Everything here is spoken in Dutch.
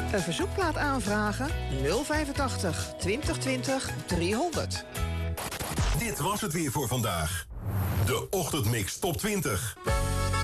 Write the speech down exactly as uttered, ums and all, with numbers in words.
Een verzoekplaat aanvragen nul vijfentachtig twintig twintig driehonderd. Dit was het weer voor vandaag. De Ochtendmix Top twintig.